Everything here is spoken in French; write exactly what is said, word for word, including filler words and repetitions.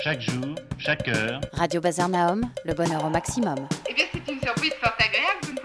Chaque jour, chaque heure. Radio Bazar Naom, le bonheur au maximum. Eh bien, c'est une surprise fort agréable, vous ne